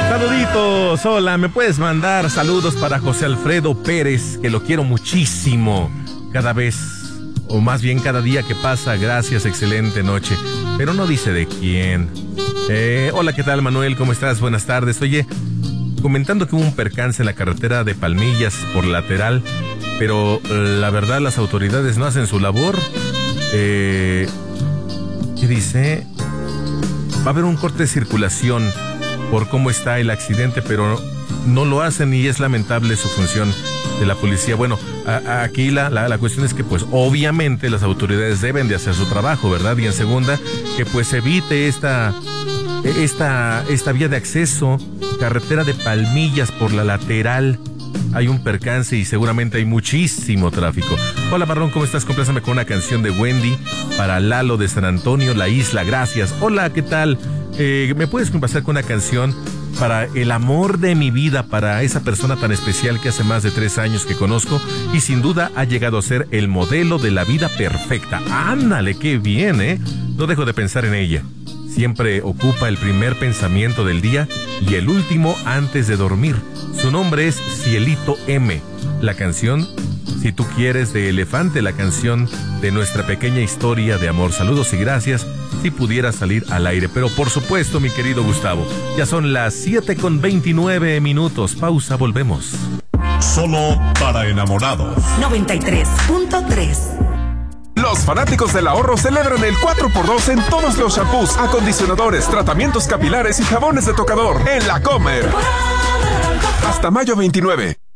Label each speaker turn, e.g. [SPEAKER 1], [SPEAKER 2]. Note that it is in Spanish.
[SPEAKER 1] Saluditos, hola, ¿me puedes mandar saludos para José Alfredo Pérez, que lo quiero muchísimo? Cada vez, o más bien cada día que pasa, gracias, excelente noche. Pero no dice de quién. Hola, ¿qué tal, Manuel? ¿Cómo estás? Buenas tardes. Oye, comentando que hubo un percance en la carretera de Palmillas por lateral, pero la verdad las autoridades no hacen su labor. ¿Qué dice? Va a haber un corte de circulación por cómo está el accidente, pero no lo hacen y es lamentable su función de la policía. Bueno, aquí la cuestión es que pues obviamente las autoridades deben de hacer su trabajo, ¿verdad? Y en segunda, que pues evite esta vía de acceso, carretera de Palmillas por la lateral. Hay un percance y seguramente hay muchísimo tráfico. Hola, Marrón, ¿cómo estás? Compláceme con una canción de Wendy para Lalo de San Antonio, La Isla, gracias. Hola, ¿qué tal? ¿Me puedes complacer con una canción para el amor de mi vida, para esa persona tan especial que hace más de 3 años que conozco y sin duda ha llegado a ser el modelo de la vida perfecta? Ándale, qué bien, ¿eh? No dejo de pensar en ella. Siempre ocupa el primer pensamiento del día y el último antes de dormir. Su nombre es Cielito M. La canción, Si tú quieres, de Elefante, la canción de nuestra pequeña historia de amor. Saludos y gracias. Si pudiera salir al aire, pero por supuesto, mi querido Gustavo, ya son las 7:29. Pausa, volvemos.
[SPEAKER 2] Solo para enamorados.
[SPEAKER 3] 93.3.
[SPEAKER 4] Los fanáticos del ahorro celebran el 4x2 en todos los shampoos, acondicionadores, tratamientos capilares y jabones de tocador en La Comer. Hasta mayo 29.